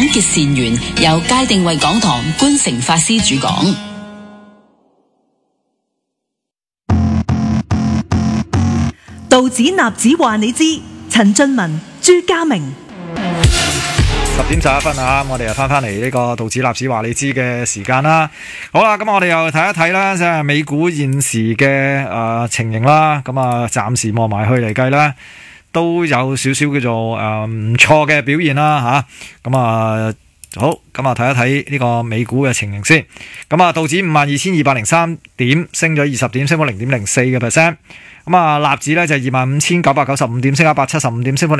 結善緣，由界定為港堂觀誠法師主講。 道指納指話你知，陳俊文、朱家明。 10:11啊，我哋又翻嚟呢個道指納指話你知嘅時間啦。好啦，咁我哋又睇一睇啦，即係美股現時嘅情形啦。咁啊，暫時望埋去嚟計啦，都有少少叫做唔錯嘅表現啦嚇。咁啊好，咁啊睇一睇呢個美股嘅情形先。咁啊，道指52,203點，升咗20點，升幅0.04%。咁啊，納指咧就25,995點，升175點，升幅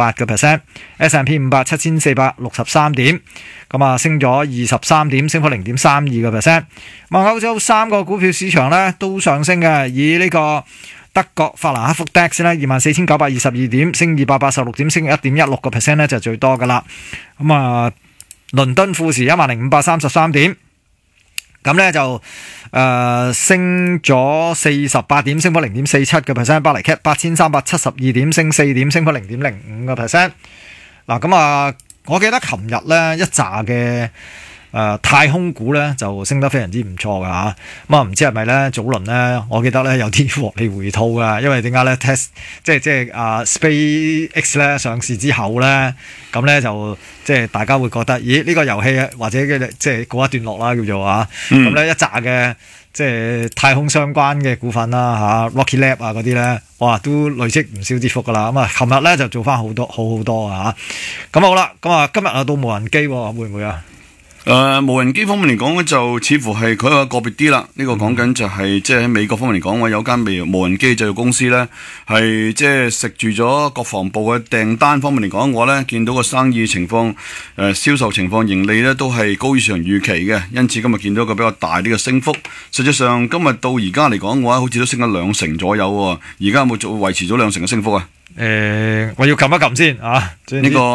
0.68%。S&P 500 7,463點，咁啊升咗23點，升幅0.32%。咁啊，歐洲3個股票市場咧都上升嘅，以呢個德國法蘭克福 DAX 咧24,922點，升286點，升 1.16% 咧就最多噶啦。咁啊，倫敦富時10,533點。咁咧就升咗48點，升幅0.47%。巴黎 CAC 8,372點，升4點，升幅0.05%。嗱，咁啊，我記得琴日咧一紮嘅太空股咧就升得非常之唔錯噶嚇。咁啊，唔知係咪咧早輪咧，我記得咧有啲獲利回吐噶，因為點解咧 test 即係SpaceX 咧上市之後咧，咁咧就即係大家會覺得，咦呢個遊戲或者嘅即係告一段落啦叫做啊，咁咧一紮嘅即係太空相關嘅股份啦嚇 ，Rocket Lab 啊嗰啲咧，哇都累積唔少跌幅噶啦。咁啊，琴日咧就做翻好多啊嚇。咁好啦，咁啊今日啊到無人機喎，會唔會啊？ 無人機方面嚟講咧，就似乎係佢個別啲啦。呢個講緊就係即係喺美國方面嚟講，話有間無人機製造公司咧，係即係食住咗國防部嘅訂單方面嚟講，我咧見到個生意情況、銷售情況、盈利咧都係高於市場預期嘅，因此今日見到一個比較大啲嘅升幅。實際上今日到而家嚟講嘅話，好似都升咗2成左右喎。而家有冇維持咗2成嘅升幅啊？ 我要撳一撳先啊！ 呢個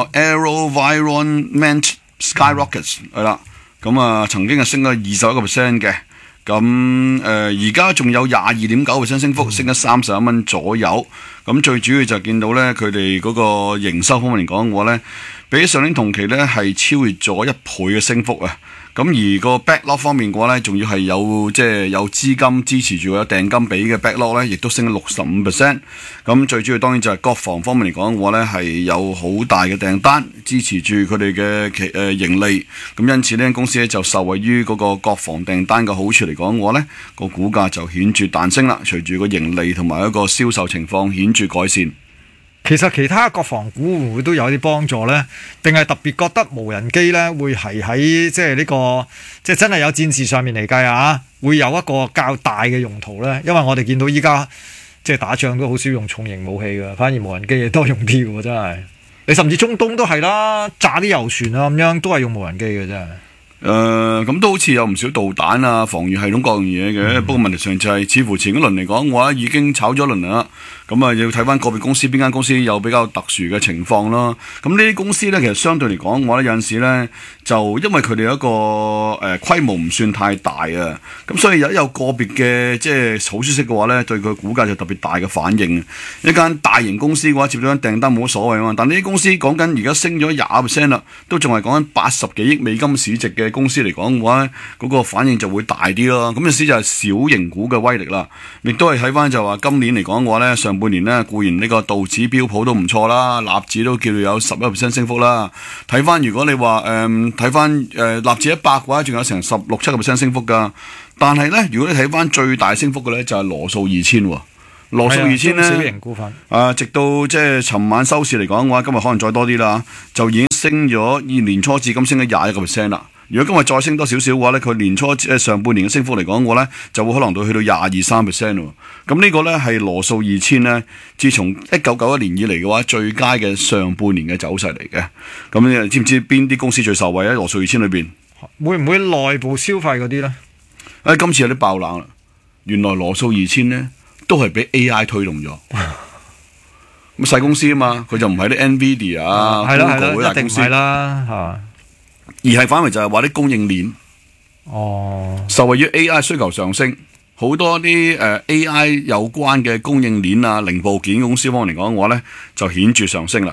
AeroVironment Skyrockets 係啦，咁啊曾經係升咗21%嘅，咁而家仲有22.9% 升幅，升咗31蚊左右。咁最主要就見到咧，佢哋嗰個營收方面嚟講嘅話咧，比起上年同期咧係超越咗1倍嘅升幅啊！咁而個 backlog 方面嘅話咧，仲要係有即係有資金支持住有訂金俾嘅 backlog 咧，亦都升咗65%。咁最主要當然就係國防方面嚟講嘅話咧，係有好大嘅訂單支持住佢哋嘅盈利。咁因此呢間公司咧就受惠於嗰個國防訂單嘅好處嚟講嘅話咧，個股價就顯著彈升啦。隨住個盈利同埋一個銷售情況顯著改善。 其實其他國防股會唔會都有啲幫助呢？定係特別覺得無人機呢會係喺即係呢個即係真係有戰事上面嚟計啊，會有一個較大嘅用途呢？因為我哋見到依家即係打仗都好少用重型武器㗎，反而無人機嘢多用啲㗎喎，真係。你甚至中東都係啦，炸啲油船啊咁樣都係用無人機嘅真係。 咁都好似有唔少導彈啊、防禦系統各樣嘢嘅，不過問題上就係似乎前一輪嚟講嘅話已經炒咗一輪啦。咁啊，要睇翻個別公司邊間公司有比較特殊嘅情況咯。咁呢啲公司咧，其實相對嚟講，我覺得有陣時咧，就因為佢哋有一個規模唔算太大啊，咁所以有個別嘅即係好消息嘅話咧，對佢股價就特別大嘅反應。一間大型公司嘅話，接到間訂單冇乜所謂啊嘛。但呢啲公司講緊而家升咗20%啦，都仲係講緊80幾億美金市值嘅公司嚟講嘅話，嗰個反應就會大啲咯。咁有時就係小型股嘅威力啦。亦都係睇翻就話今年嚟講嘅話咧，上半年咧固然呢個道指標普都唔錯啦，納指都叫做有11% 升幅啦。睇翻如果你話睇翻納指100嘅話，仲有成16-17% 升幅噶。但係咧，如果你睇翻最大升幅嘅咧，就係羅素2000喎。羅素2000咧， 小型股份直到即係尋晚收市嚟講嘅話，今日可能再多啲啦，就已經升咗年初至今升咗21%啦。如果今日再升多少少嘅話咧，佢年初上半年嘅升幅嚟講嘅話咧，就會可能到去到22-23%喎。咁呢個咧係羅素2000咧，自從1991年以嚟嘅話，最佳嘅上半年嘅走勢嚟嘅。咁你知唔知邊啲公司最受惠喺羅素2000裏邊？ 會唔會內部消費嗰啲咧？ 今次有啲爆冷啦！原來羅素2000咧都係俾 AI 推動咗。咁細公司啊嘛，佢就唔係啲 NVIDIA 啊、Google 嗰啲大公司啦嚇。而係反為就係話啲供應鏈，受惠於 AI 需求上升，好多啲AI 有關嘅供應鏈啊、零部件公司方面嚟講嘅話咧，就顯著上升啦。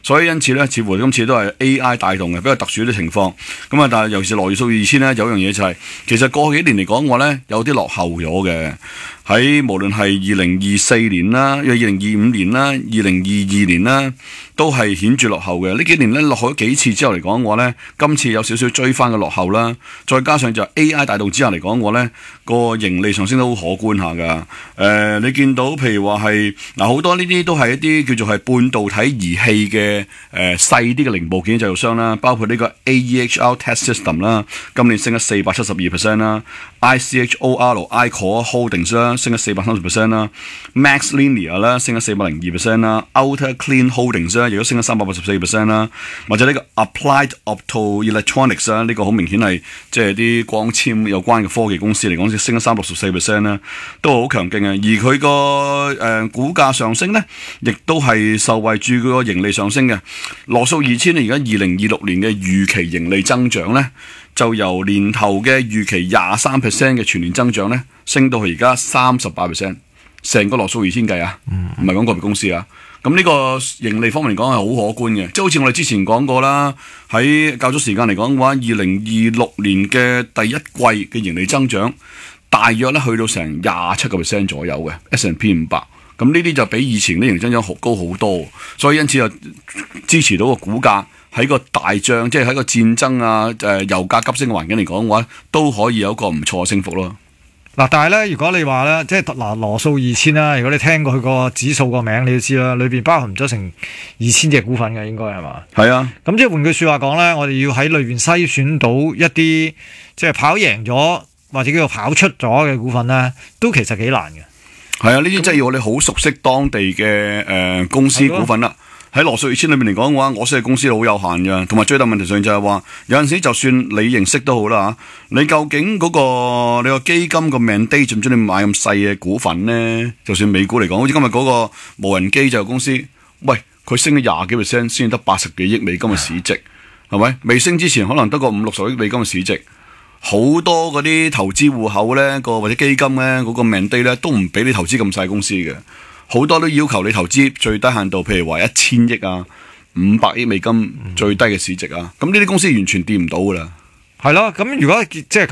所以因此咧，似乎今次都係 AI 帶動嘅比較特殊啲情況。咁啊，但係尤其是羅素2000咧，有一樣嘢就係、其實過去幾年嚟講嘅話咧，有啲落後咗嘅。喺無論係2024年啦、2025年啦、2022年啦，都係顯著落後嘅。呢幾年咧落後咗幾次之後嚟講嘅話咧，今次有少少追翻嘅落後啦。再加上就 AI 帶動之下嚟講嘅話咧，個盈利上升都好可觀下㗎。你見到譬如話係好多呢啲都係一啲叫做係半導體儀器嘅細啲嘅零部件製造商啦，包括呢個 AEHR Test System 啦，今年升咗472% 啦 ，ICHOR Holdings 啦升咗430% 啦 ，Max Linear 啦升咗402% 啦 ，Ultra Clean Holdings 啦亦都升咗384% 啦，或者呢個 Applied Optoelectronics 啦，呢個好明顯係即係啲光纖有關嘅科技公司嚟講，升咗364% 啦，都好強勁嘅。而佢個股價上升咧，亦都係受惠住佢個盈利上升嘅。羅素2000咧，而家2026年嘅預期盈利增長咧，就由年頭嘅預期23% 嘅全年增長咧，升到去而家38%，成個羅素2000計啊，唔係講個別公司啊。咁呢個盈利方面嚟講係好可觀嘅，即係好似我哋之前講過啦，喺較早時間嚟講嘅話，2026年嘅第一季嘅盈利增長，大約咧去到成27% 左右嘅 S&P 500，咁呢啲就比以前啲盈利增長高好多，所以因此就支持到個股價喺個大漲，即係喺個戰爭啊、油價急升嘅環境嚟講嘅話，都可以有一個唔錯嘅升幅咯。 嗱，但係咧，如果你話咧，即係羅素2000啦，如果你聽過佢個指數個名，你都知啦，裏邊包含咗成2000隻股份嘅，應該係嘛？係啊。咁即係換句説話講咧，我哋要喺裏邊篩選到一啲即係跑贏咗或者叫做跑出咗嘅股份咧，都其實幾難嘅。係啊，呢啲真係要我哋好熟悉當地嘅公司股份啦。喺羅素2000裏面嚟講嘅話，我識嘅公司好有限嘅，同埋最大問題上就係話，有陣時就算你認識都好啦嚇，你究竟嗰個你個基金個 mandate 準唔準你買咁細嘅股份咧？就算美股嚟講，好似今日嗰個無人機製造公司，喂，佢升咗20幾%，先得80幾億美金嘅市值，係咪？未升之前可能得個50-60億美金嘅市值，好多嗰啲投資戶口咧或者基金咧嗰個 mandate 咧都唔俾你投資咁細公司嘅。好多都要求你投資最低限度，譬如話1000億啊、500億美金最低嘅市值啊，咁呢啲公司完全掂唔到噶啦。係咯，咁如果即係